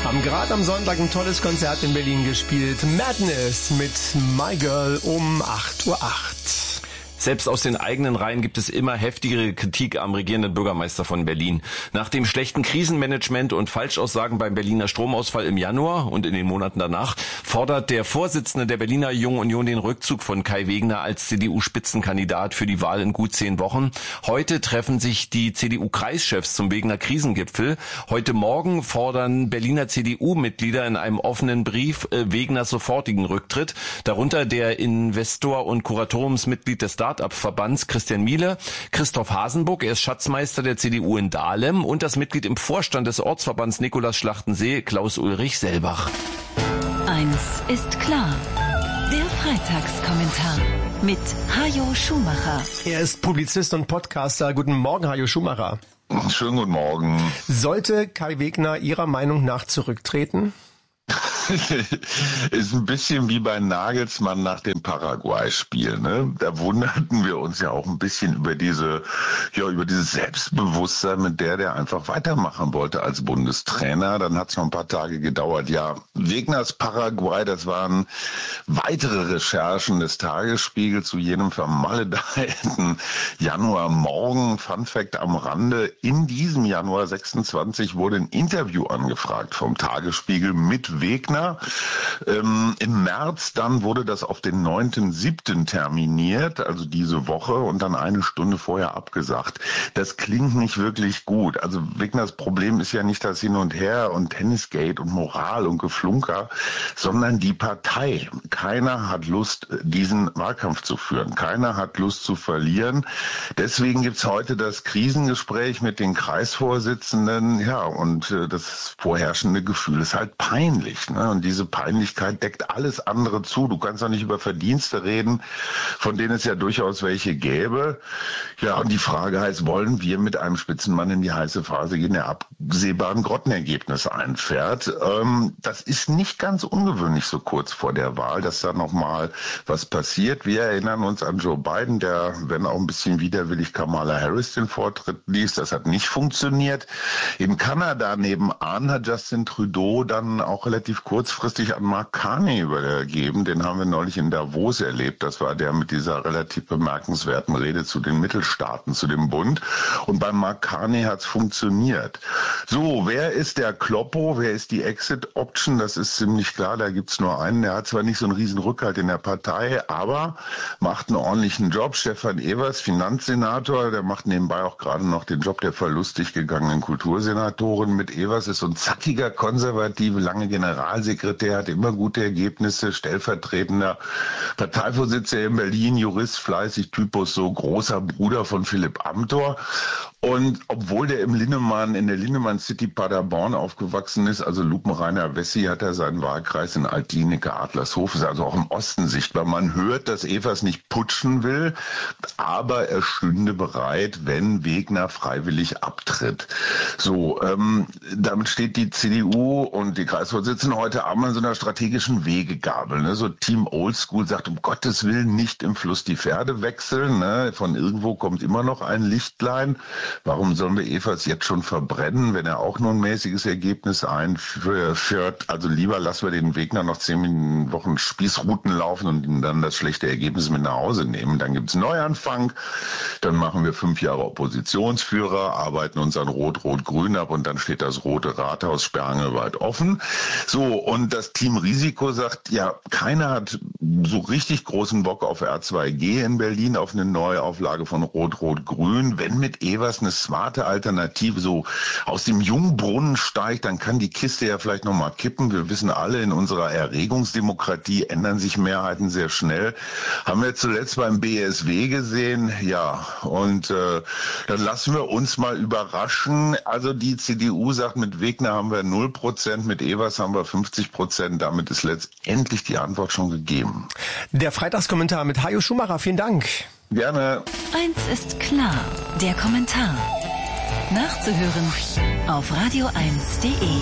Haben gerade am Sonntag ein tolles Konzert in Berlin gespielt. Madness mit My Girl um 8:08 Uhr. Selbst aus den eigenen Reihen gibt es immer heftigere Kritik am regierenden Bürgermeister von Berlin. Nach dem schlechten Krisenmanagement und Falschaussagen beim Berliner Stromausfall im Januar und in den Monaten danach fordert der Vorsitzende der Berliner Jungen Union den Rückzug von Kai Wegner als CDU-Spitzenkandidat für die Wahl in gut 10 Wochen. Heute treffen sich die CDU-Kreischefs zum Wegener Krisengipfel. Heute Morgen fordern Berliner CDU-Mitglieder in einem offenen Brief Wegners sofortigen Rücktritt. Darunter der Investor und Kuratoriumsmitglied des Start-up-Verbands Christian Miele, Christoph Hasenburg, er ist Schatzmeister der CDU in Dahlem, und das Mitglied im Vorstand des Ortsverbands Nikolaus Schlachtensee, Klaus-Ulrich Selbach. Eins ist klar: der Freitagskommentar mit Hajo Schumacher. Er ist Publizist und Podcaster. Guten Morgen, Hajo Schumacher. Schönen guten Morgen. Sollte Kai Wegner Ihrer Meinung nach zurücktreten? Ist ein bisschen wie bei Nagelsmann nach dem Paraguay-Spiel, ne? Da wunderten wir uns ja auch ein bisschen über dieses Selbstbewusstsein, mit der einfach weitermachen wollte als Bundestrainer. Dann hat es noch ein paar Tage gedauert. Ja, Wegners Paraguay, das waren weitere Recherchen des Tagesspiegels zu jenem vermaledeiten Januarmorgen. Fun Fact am Rande: In diesem Januar 26 wurde ein Interview angefragt vom Tagesspiegel mit Wegner. Im März dann wurde das auf den 9.7. terminiert, also diese Woche, und dann eine Stunde vorher abgesagt. Das klingt nicht wirklich gut. Also Wegners Problem ist ja nicht das Hin und Her und Tennisgate und Moral und Geflunker, sondern die Partei. Keiner hat Lust, diesen Wahlkampf zu führen. Keiner hat Lust zu verlieren. Deswegen gibt's heute das Krisengespräch mit den Kreisvorsitzenden. Ja, und das vorherrschende Gefühl ist halt peinlich, ne? Und diese Peinlichkeit deckt alles andere zu. Du kannst doch nicht über Verdienste reden, von denen es ja durchaus welche gäbe. Ja, und die Frage heißt, wollen wir mit einem Spitzenmann in die heiße Phase gehen, der absehbaren Grottenergebnis einfährt? Das ist nicht ganz ungewöhnlich so kurz vor der Wahl, dass da nochmal was passiert. Wir erinnern uns an Joe Biden, der, wenn auch ein bisschen widerwillig, Kamala Harris den Vortritt ließ. Das hat nicht funktioniert. In Kanada nebenan hat Justin Trudeau dann auch relativ kurzfristig an Mark Carney übergeben. Den haben wir neulich in Davos erlebt. Das war der mit dieser relativ bemerkenswerten Rede zu den Mittelstaaten, zu dem Bund. Und bei Mark Carney hat's funktioniert. So, wer ist der Kloppo? Wer ist die Exit-Option? Das ist ziemlich klar. Da gibt's nur einen. Der hat zwar nicht so einen riesen Rückhalt in der Partei, aber macht einen ordentlichen Job. Stefan Evers, Finanzsenator, der macht nebenbei auch gerade noch den Job der verlustig gegangenen Kultursenatorin. Mit Evers ist so ein zackiger, konservative, lange Generalsekretär, hat immer gute Ergebnisse, stellvertretender Parteivorsitzender in Berlin, Jurist, fleißig, Typus, so großer Bruder von Philipp Amthor. Und obwohl der in der Linnemann City Paderborn aufgewachsen ist, also lupenreiner Wessi, hat er seinen Wahlkreis in Altlinike, Adlershof, ist also auch im Osten sichtbar. Man hört, dass Evers nicht putschen will, aber er stünde bereit, wenn Wegner freiwillig abtritt. So, damit steht die CDU und die Kreisvorsitzenden heute Abend an so einer strategischen Wegegabel. Ne? So Team Oldschool sagt, um Gottes Willen nicht im Fluss die Pferde wechseln. Ne? Von irgendwo kommt immer noch ein Lichtlein. Warum sollen wir Evers jetzt schon verbrennen, wenn er auch nur ein mäßiges Ergebnis einführt? Also lieber lassen wir den Wegner noch 10 Wochen Spießruten laufen und ihn dann das schlechte Ergebnis mit nach Hause nehmen. Dann gibt's Neuanfang, dann machen wir 5 Jahre Oppositionsführer, arbeiten uns an Rot-Rot-Grün ab und dann steht das Rote Rathaus sperrangelweit offen. So, und das Team Risiko sagt, ja, keiner hat so richtig großen Bock auf R2G in Berlin, auf eine Neuauflage von Rot-Rot-Grün. Wenn mit Evers eine smarte Alternative so aus dem Jungbrunnen steigt, dann kann die Kiste ja vielleicht nochmal kippen. Wir wissen alle, in unserer Erregungsdemokratie ändern sich Mehrheiten sehr schnell. Haben wir zuletzt beim BSW gesehen. Ja, und dann lassen wir uns mal überraschen. Also die CDU sagt, mit Wegner haben wir 0%, mit Evers haben wir 50%. Damit ist letztendlich die Antwort schon gegeben. Der Freitagskommentar mit Hajo Schumacher. Vielen Dank. Gerne. Eins ist klar: der Kommentar. Nachzuhören auf radio1.de.